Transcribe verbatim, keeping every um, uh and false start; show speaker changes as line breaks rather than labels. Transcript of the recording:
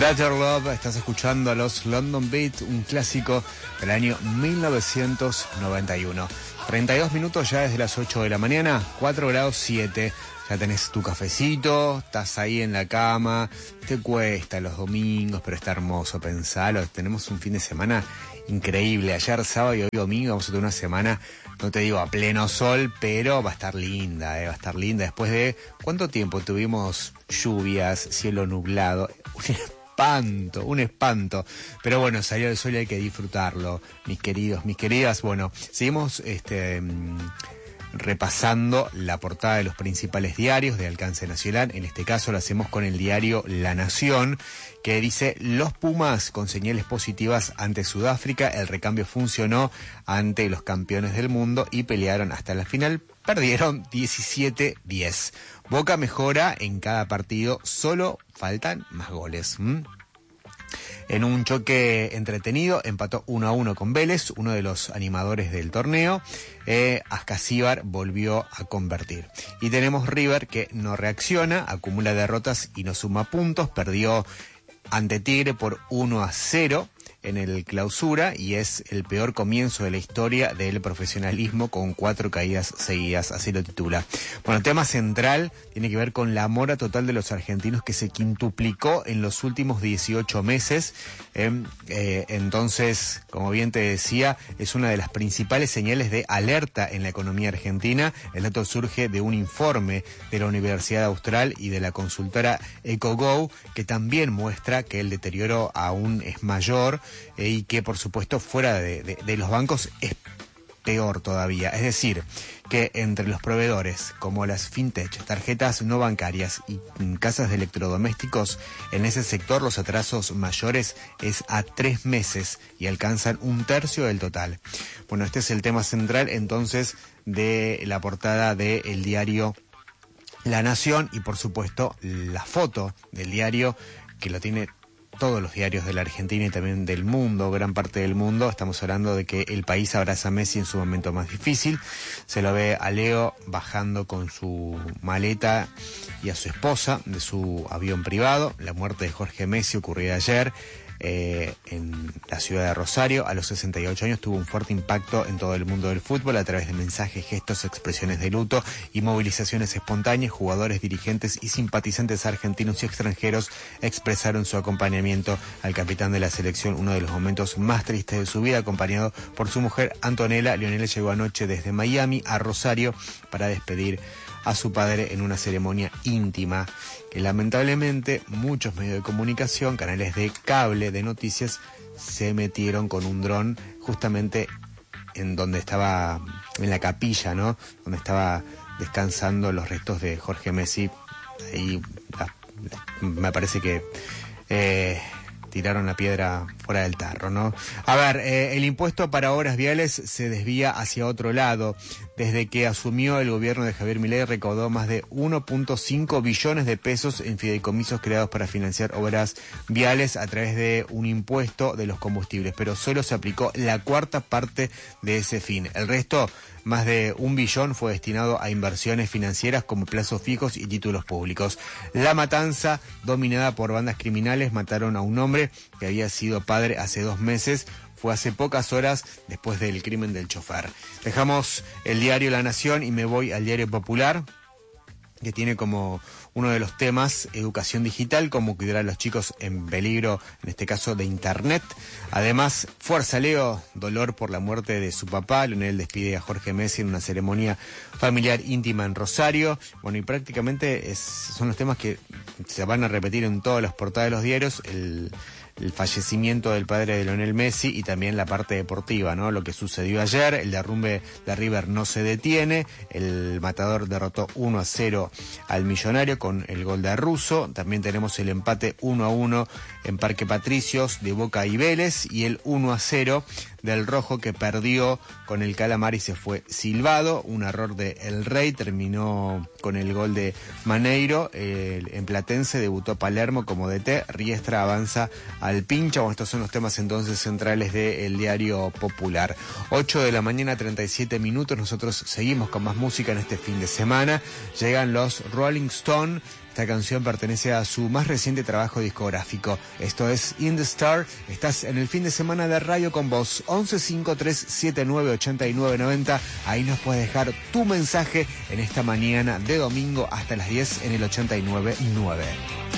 Better Love, estás escuchando a los London Beat, un clásico del año mil novecientos noventa y uno. treinta y dos minutos ya desde las ocho de la mañana, cuatro grados siete. Ya tenés tu cafecito, estás ahí en la cama, te cuesta los domingos, pero está hermoso, pensalo. Tenemos un fin de semana increíble. Ayer sábado y hoy domingo vamos a tener una semana, no te digo a pleno sol, pero va a estar linda, eh, va a estar linda. Después de, ¿cuánto tiempo tuvimos lluvias, cielo nublado? Un espanto, un espanto. Pero bueno, salió el sol y hay que disfrutarlo, mis queridos, mis queridas. Bueno, seguimos este... repasando la portada de los principales diarios de alcance nacional. En este caso lo hacemos con el diario La Nación, que dice: los Pumas con señales positivas ante Sudáfrica, el recambio funcionó ante los campeones del mundo y pelearon hasta la final, perdieron diecisiete diez. Boca mejora en cada partido, solo faltan más goles. ¿Mm? En un choque entretenido, empató uno a uno con Vélez, uno de los animadores del torneo. Eh, Ascasíbar volvió a convertir. Y tenemos River, que no reacciona, acumula derrotas y no suma puntos. Perdió ante Tigre por uno a cero en el clausura y es el peor comienzo de la historia del profesionalismo, con cuatro caídas seguidas, así lo titula. Bueno, el tema central tiene que ver con la mora total de los argentinos, que se quintuplicó en los últimos dieciocho meses. Eh, eh, entonces, como bien te decía, es una de las principales señales de alerta en la economía argentina. El dato surge de un informe de la Universidad Austral y de la consultora EcoGo, que también muestra que el deterioro aún es mayor. Eh, y que por supuesto fuera de, de, de los bancos es peor todavía. Es decir, que entre los proveedores como las fintech, tarjetas no bancarias y casas de electrodomésticos, en ese sector los atrasos mayores es a tres meses y alcanzan un tercio del total. Bueno, este es el tema central entonces de la portada del diario La Nación, y por supuesto la foto del diario, que lo tiene todos los diarios de la Argentina y también del mundo, gran parte del mundo. Estamos hablando de que el país abraza a Messi en su momento más difícil. Se lo ve a Leo bajando con su maleta y a su esposa de su avión privado. La muerte de Jorge Messi ocurrió ayer eh, en la ciudad de Rosario. A los sesenta y ocho años tuvo un fuerte impacto en todo el mundo del fútbol a través de mensajes, gestos, expresiones de luto y movilizaciones espontáneas. Jugadores, dirigentes y simpatizantes argentinos y extranjeros expresaron su acompañamiento al capitán de la selección, uno de los momentos más tristes de su vida, acompañado por su mujer Antonella. Lionel llegó anoche desde Miami a Rosario para despedir a su padre en una ceremonia íntima que lamentablemente muchos medios de comunicación, canales de cable, de noticias, se metieron con un dron justamente en donde estaba, en la capilla, ¿no? Donde estaba descansando los restos de Jorge Messi. Ahí me parece que eh, tiraron la piedra fuera del tarro, ¿no? A ver, eh, el impuesto para obras viales se desvía hacia otro lado. Desde que asumió el gobierno de Javier Milei, recaudó más de uno punto cinco billones de pesos en fideicomisos creados para financiar obras viales a través de un impuesto de los combustibles, pero solo se aplicó la cuarta parte de ese fin. El resto, más de un billón, fue destinado a inversiones financieras como plazos fijos y títulos públicos. La matanza, dominada por bandas criminales, mataron a un hombre que había sido padre hace dos meses. Fue hace pocas horas después del crimen del chofer. Dejamos el diario La Nación y me voy al diario Popular, que tiene como uno de los temas educación digital, cómo cuidar a los chicos en peligro, en este caso de internet. Además, fuerza Leo, dolor por la muerte de su papá. Lionel despide a Jorge Messi en una ceremonia familiar íntima en Rosario. Bueno, y prácticamente es, son los temas que se van a repetir en todas las portadas de los diarios. El... el fallecimiento del padre de Lionel Messi y también la parte deportiva, ¿no? Lo que sucedió ayer, el derrumbe de River no se detiene, el Matador derrotó uno a cero al Millonario con el gol de Russo. También tenemos el empate uno a uno en Parque Patricios de Boca y Vélez, y el uno a cero del Rojo, que perdió con el Calamar y se fue silbado. Un error de El Rey terminó con el gol de Maneiro. El, en Platense debutó Palermo como D T. Riestra avanza al pincha. Bueno, estos son los temas entonces centrales del diario Popular. ocho de la mañana, treinta y siete minutos. Nosotros seguimos con más música en este fin de semana. Llegan los Rolling Stone Esta canción pertenece a su más reciente trabajo discográfico. Esto es In the Star. Estás en el fin de semana de Radio con Vos. once cincuenta y tres setenta y nueve ochenta y nueve noventa. Ahí nos puedes dejar tu mensaje en esta mañana de domingo hasta las diez en el ochenta y nueve nueve.